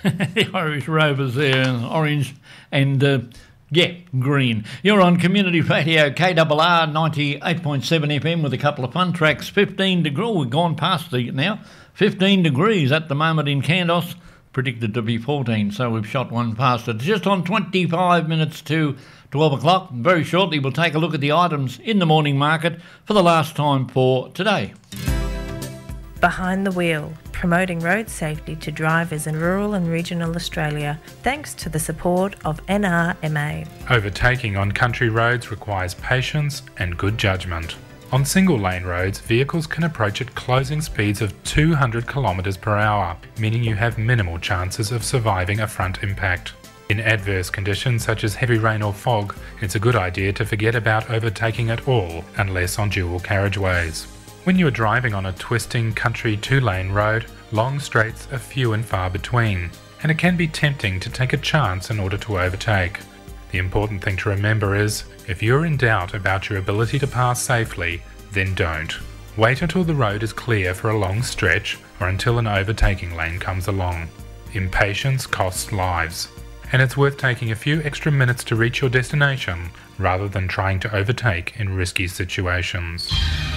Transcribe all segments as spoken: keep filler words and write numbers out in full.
The Irish Rovers there, orange and, uh, yeah, green. You're on Community Radio K R R ninety-eight point seven F M with a couple of fun tracks. fifteen degrees, we've gone past the now. fifteen degrees at the moment in Kandos, predicted to be fourteen, so we've shot one past it. Just on twenty-five minutes to twelve o'clock. Very shortly we'll take a look at the items in the morning market for the last time for today. Behind the Wheel, promoting road safety to drivers in rural and regional Australia, thanks to the support of N R M A. Overtaking on country roads requires patience and good judgment. On single-lane roads, vehicles can approach at closing speeds of two hundred kilometres per hour, meaning you have minimal chances of surviving a front impact. In adverse conditions such as heavy rain or fog, it's a good idea to forget about overtaking at all, unless on dual carriageways. When you are driving on a twisting country two-lane road, long straights are few and far between, and it can be tempting to take a chance in order to overtake. The important thing to remember is, if you're in doubt about your ability to pass safely, then don't. Wait until the road is clear for a long stretch, or until an overtaking lane comes along. Impatience costs lives, and it's worth taking a few extra minutes to reach your destination, rather than trying to overtake in risky situations.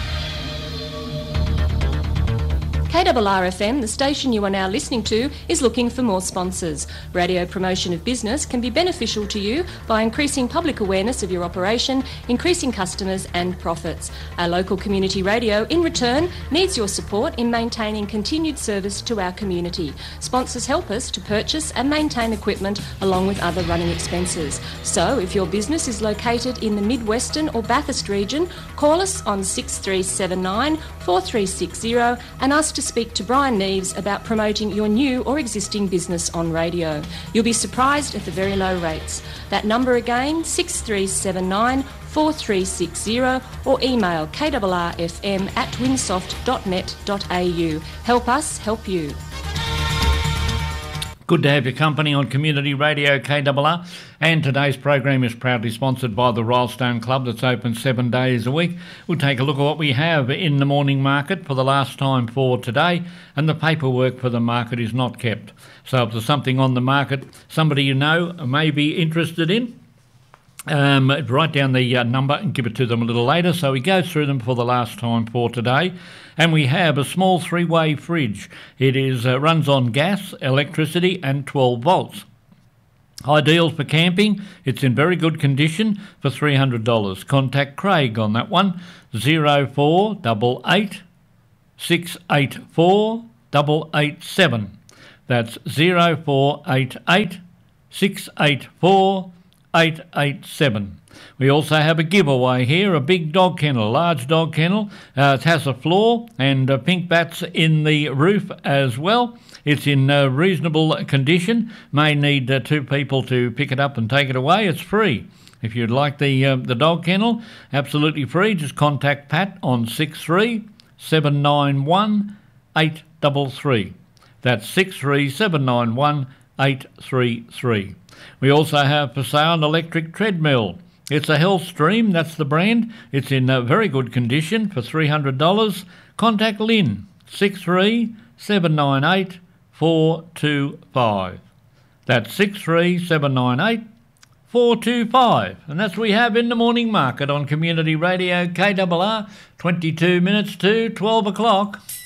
K R R F M, the station you are now listening to, is looking for more sponsors. Radio promotion of business can be beneficial to you by increasing public awareness of your operation, increasing customers and profits. Our local community radio, in return, needs your support in maintaining continued service to our community. Sponsors help us to purchase and maintain equipment along with other running expenses. So, if your business is located in the Mid-Western or Bathurst region, call us on six three seven nine, four three six zero and ask to speak to Brian Neves about promoting your new or existing business on radio. You'll be surprised at the very low rates. That number again, six three seven nine, four three six zero, or email k r r f m at winsoft dot net dot a u. Help us help you. Good to have your company on Community Radio K R R, and today's program is proudly sponsored by the Rylestone Club that's open seven days a week. We'll take a look at what we have in the morning market for the last time for today, and the paperwork for the market is not kept. So if there's something on the market somebody you know may be interested in, Um, write down the uh, number and give it to them a little later. So we go through them for the last time for today. And we have a small three-way fridge. It is uh, runs on gas, electricity and twelve volts. Ideal for camping. It's in very good condition for three hundred dollars. Contact Craig on that one. zero four eight eight, six eight four, eight eight seven. That's zero four eight eight, six eight four, eight eight seven. We also have a giveaway here, a big dog kennel, large dog kennel. Uh, it has a floor and uh, pink bats in the roof as well. It's in uh, reasonable condition. May need uh, two people to pick it up and take it away. It's free. If you'd like the uh, the dog kennel, absolutely free. Just contact Pat on six three seven nine one, eight three three. That's six three seven nine one, eight three three. We also have for sale an electric treadmill. It's a Hellstream, that's the brand. It's in a very good condition for three hundred dollars. Contact Lynn, six three seven nine eight, four two five. That's six three seven nine eight, four two five. And that's what we have in the morning market on Community Radio K R R, twenty-two minutes to twelve o'clock.